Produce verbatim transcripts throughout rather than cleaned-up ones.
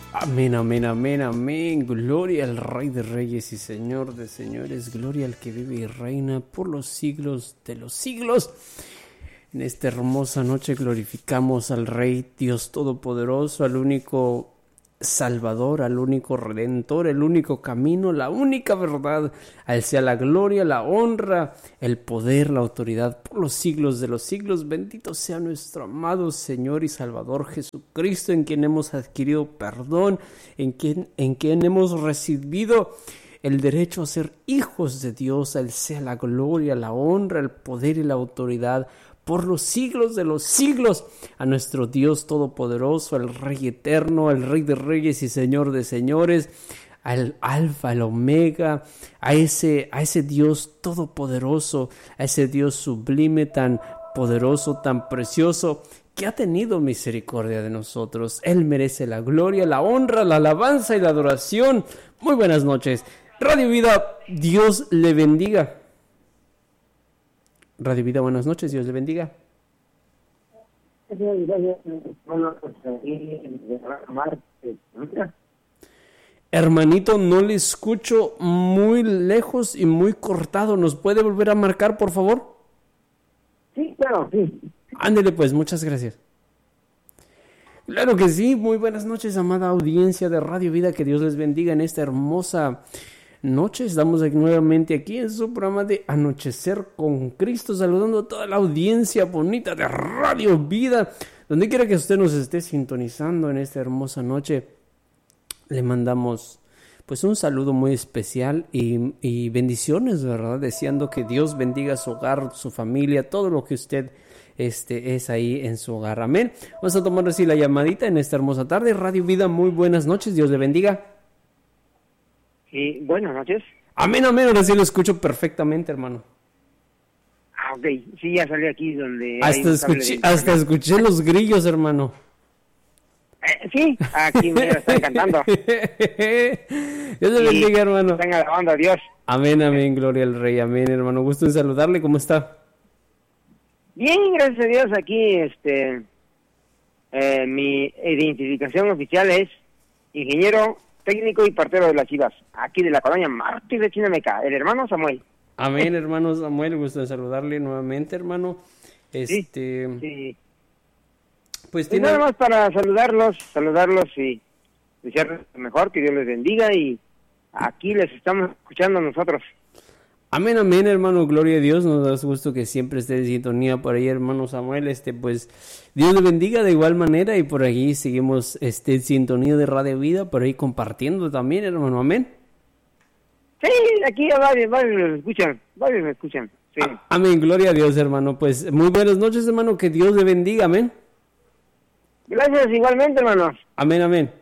Amén, amén, amén, amén. Gloria al Rey de Reyes y Señor de Señores. Gloria al que vive y reina por los siglos de los siglos. En esta hermosa noche glorificamos al Rey Dios Todopoderoso, al único Salvador, al único Redentor, el único camino, la única verdad. A Él sea la gloria, la honra, el poder, la autoridad por los siglos de los siglos. Bendito sea nuestro amado Señor y Salvador Jesucristo, en quien hemos adquirido perdón, en quien, en quien hemos recibido el derecho a ser hijos de Dios. A Él sea la gloria, la honra, el poder y la autoridad por los siglos de los siglos, a nuestro Dios Todopoderoso, al Rey Eterno, al Rey de Reyes y Señor de Señores, al Alfa, al Omega, a ese, a ese Dios Todopoderoso, a ese Dios sublime, tan poderoso, tan precioso, que ha tenido misericordia de nosotros. Él merece la gloria, la honra, la alabanza y la adoración. Muy buenas noches. Radio Vida, Dios le bendiga. Radio Vida, buenas noches, Dios le bendiga. Hermanito, no le escucho, muy lejos y muy cortado. ¿Nos puede volver a marcar, por favor? Sí, claro, sí. Ándele pues, muchas gracias. Claro que sí, muy buenas noches, amada audiencia de Radio Vida, que Dios les bendiga en esta hermosa noche. Estamos aquí nuevamente aquí en su programa de Anochecer con Cristo, saludando a toda la audiencia bonita de Radio Vida, donde quiera que usted nos esté sintonizando en esta hermosa noche. Le mandamos pues un saludo muy especial y, y bendiciones, ¿verdad? Deseando que Dios bendiga su hogar, su familia, todo lo que usted este, es ahí en su hogar. Amén. Vamos a tomar así la llamadita en esta hermosa tarde. Radio Vida, muy buenas noches, Dios le bendiga. Sí, buenas noches. Amén, amén, ahora sí lo escucho perfectamente, hermano. Ah, ok, sí, ya salí aquí donde... Hasta, escuché, hasta escuché los grillos, hermano. Eh, sí, aquí me están cantando. Dios le bendiga, hermano. Están alabando a Dios. Amén, amén, gloria al Rey, amén, hermano. Gusto en saludarle, ¿cómo está? Bien, gracias a Dios, aquí, este... Eh, mi identificación oficial es ingeniero técnico y partero de las Chivas, aquí de la colonia Mártir de Chinameca, el hermano Samuel. Amén, hermano Samuel, gusto en saludarle nuevamente, hermano. Este, sí, sí. Pues y tiene... nada más para saludarlos, saludarlos y desearles lo mejor, que Dios les bendiga, y aquí les estamos escuchando nosotros. Amén, amén, hermano, gloria a Dios, nos da gusto que siempre esté en sintonía por ahí, hermano Samuel, este, pues, Dios le bendiga de igual manera, y por ahí seguimos, este, en sintonía de Radio Vida, por ahí compartiendo también, hermano, amén. Sí, aquí varios, varios me escuchan, varios me escuchan, sí. A- amén, gloria a Dios, hermano, pues, muy buenas noches, hermano, que Dios le bendiga, amén. Gracias igualmente, hermanos. Amén, amén.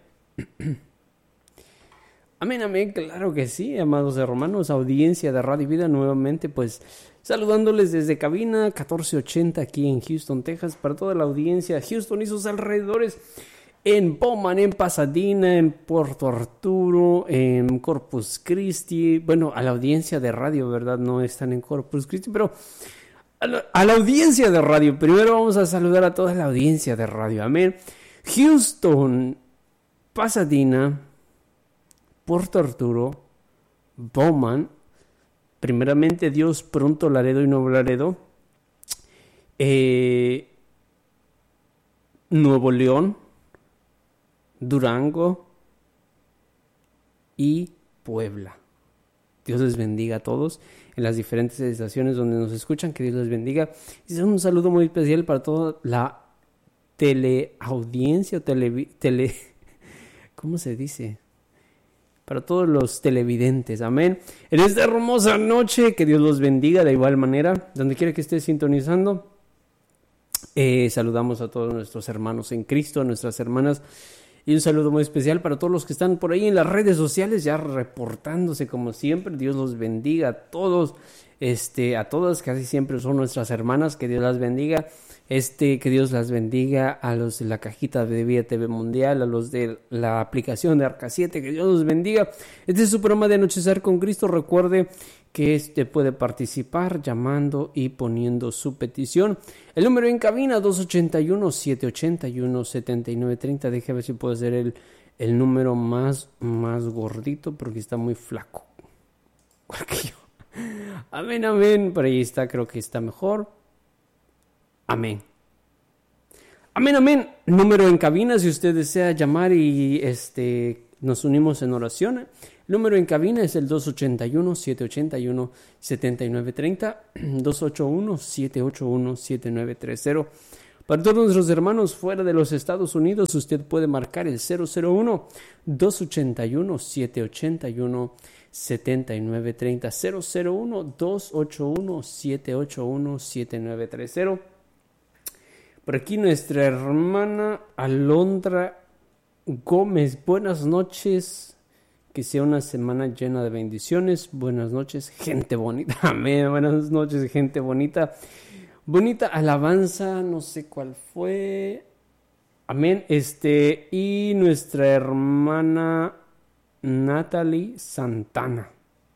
Amén, amén, claro que sí, amados hermanos, audiencia de Radio Vida, nuevamente pues saludándoles desde cabina catorce ochenta aquí en Houston, Texas, para toda la audiencia, Houston y sus alrededores, en Bowman, en Pasadena, en Puerto Arturo, en Corpus Christi, bueno, a la audiencia de radio, ¿verdad? No están en Corpus Christi, pero a la, a la audiencia de radio, primero vamos a saludar a toda la audiencia de radio, amén. Houston, Pasadena, Puerto Arturo, Bowman, primeramente Dios, pronto Laredo y Nuevo Laredo, eh, Nuevo León, Durango y Puebla. Dios les bendiga a todos en las diferentes estaciones donde nos escuchan, que Dios les bendiga. Y un saludo muy especial para toda la teleaudiencia, tele, tele, ¿cómo se dice? Para todos los televidentes, amén. En esta hermosa noche, que Dios los bendiga de igual manera, donde quiera que esté sintonizando. Eh, saludamos a todos nuestros hermanos en Cristo, a nuestras hermanas, y un saludo muy especial para todos los que están por ahí en las redes sociales, ya reportándose como siempre. Dios los bendiga a todos este, a todas, casi siempre son nuestras hermanas, que Dios las bendiga. Este, que Dios las bendiga a los de la cajita de Vida T V Mundial, a los de la aplicación de Arca siete, que Dios los bendiga. Este es su programa de Anochecer con Cristo. Recuerde que este puede participar llamando y poniendo su petición. El número en cabina dos ochenta y uno, siete ochenta y uno, setenta y nueve treinta. Deje ver si puedo hacer el, el número más, más gordito, porque está muy flaco. Igual que yo. Amén, amén. Por ahí está, creo que está mejor. Amén. Amén, amén. Número en cabina, si usted desea llamar y este nos unimos en oración. El número en cabina es el dos ochenta y uno, siete ochenta y uno, setenta y nueve treinta, dos ochenta y uno, siete ochenta y uno, setenta y nueve treinta. Para todos nuestros hermanos fuera de los Estados Unidos, usted puede marcar el cero cero uno, dos ochenta y uno, siete ochenta y uno, setenta y nueve treinta, cero cero uno, dos ochenta y uno, siete ochenta y uno, setenta y nueve treinta. Por aquí nuestra hermana Alondra Gómez. Buenas noches. Que sea una semana llena de bendiciones. Buenas noches, gente bonita. Amén. Buenas noches, gente bonita. Bonita alabanza. No sé cuál fue. Amén. Este. Y nuestra hermana Natalie Santana.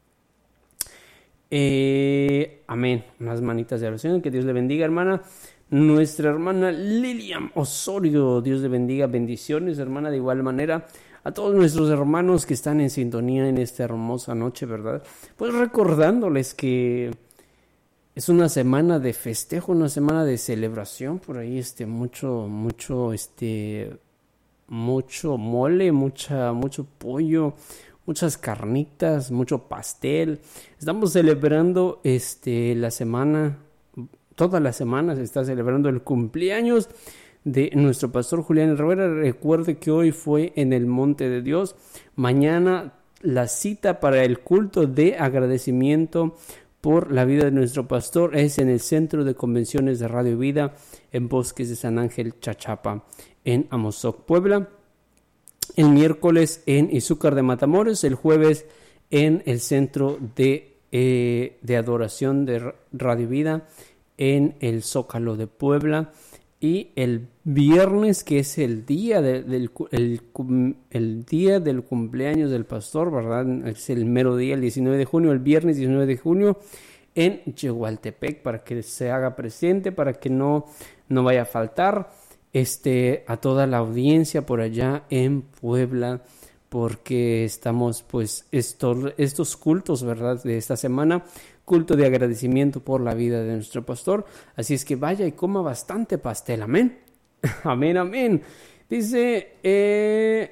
Eh, amén. Unas manitas de oración. Que Dios le bendiga, hermana. Nuestra hermana Lilian Osorio, Dios le bendiga, bendiciones, hermana, de igual manera a todos nuestros hermanos que están en sintonía en esta hermosa noche, ¿verdad? Pues recordándoles que es una semana de festejo, una semana de celebración, por ahí este mucho, mucho, este, mucho mole, mucha, mucho pollo, muchas carnitas, mucho pastel. Estamos celebrando este la semana. Toda la semana se está celebrando el cumpleaños de nuestro pastor Julián Herrera. Recuerde que hoy fue en el Monte de Dios. Mañana la cita para el culto de agradecimiento por la vida de nuestro pastor es en el Centro de Convenciones de Radio Vida en Bosques de San Ángel, Chachapa, en Amozoc, Puebla. El miércoles en Izúcar de Matamoros. El jueves en el Centro de, eh, de Adoración de Radio Vida en el Zócalo de Puebla, y el viernes, que es el día de, del el, el día del cumpleaños del pastor, ¿verdad? Es el mero día, el diecinueve de junio, el viernes diecinueve de junio en Yehualtepec, para que se haga presente, para que no, no vaya a faltar este, a toda la audiencia por allá en Puebla, porque estamos pues estos, estos cultos, ¿verdad? De esta semana, culto de agradecimiento por la vida de nuestro pastor. Así es que vaya y coma bastante pastel. Amén. Amén, amén. Dice eh,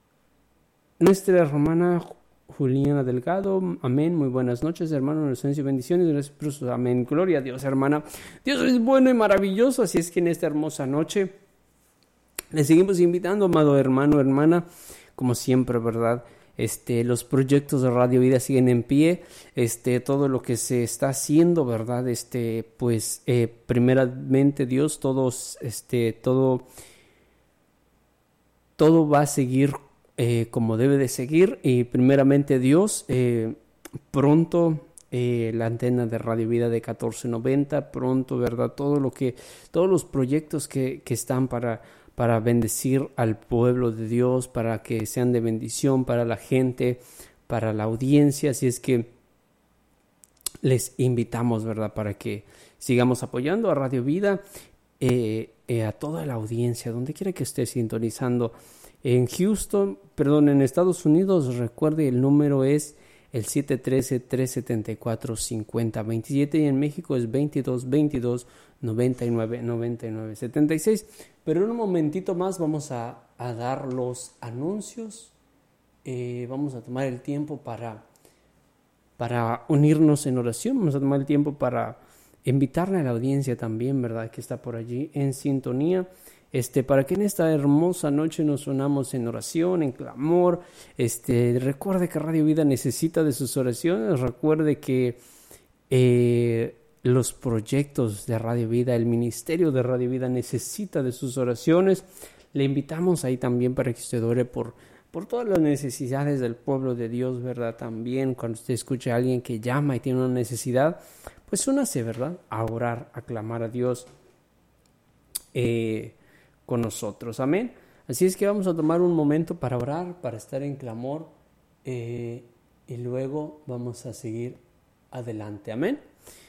nuestra hermana Juliana Delgado. Amén. Muy buenas noches, hermano. Inocencia y bendiciones. Gracias por su amén. Gloria a Dios, hermana. Dios es bueno y maravilloso. Así es que en esta hermosa noche le seguimos invitando, amado hermano, hermana. Como siempre, ¿verdad? Este, los proyectos de Radio Vida siguen en pie, este, todo lo que se está haciendo, ¿verdad? Este, pues, eh, primeramente Dios, todos, este, todo, todo va a seguir eh, como debe de seguir, y primeramente Dios, eh, pronto, eh, la antena de Radio Vida de catorce noventa, pronto, ¿verdad? Todo lo que, todos los proyectos que, que están para para bendecir al pueblo de Dios, para que sean de bendición para la gente, para la audiencia. Así es que les invitamos, ¿verdad?, para que sigamos apoyando a Radio Vida, eh, eh, a toda la audiencia, donde quiera que esté sintonizando. En Houston, perdón, en Estados Unidos, recuerde, el número es el siete uno tres, tres siete cuatro, cinco cero dos siete, y en México es veintidós veintidós noventa y nueve noventa y nueve setenta y seis. Pero en un momentito más vamos a, a dar los anuncios. Eh, vamos a tomar el tiempo para, para unirnos en oración. Vamos a tomar el tiempo para invitarle a la audiencia también, ¿verdad?, que está por allí en sintonía. Este, para que en esta hermosa noche nos unamos en oración, en clamor. Este, recuerde que Radio Vida necesita de sus oraciones. Recuerde que eh, los proyectos de Radio Vida, el ministerio de Radio Vida necesita de sus oraciones. Le invitamos ahí también para que usted ore por, por todas las necesidades del pueblo de Dios, ¿verdad? También cuando usted escucha a alguien que llama y tiene una necesidad, pues únase, ¿verdad? A orar, a clamar a Dios eh, con nosotros, amén. Así es que vamos a tomar un momento para orar, para estar en clamor, eh, y luego vamos a seguir adelante, amén.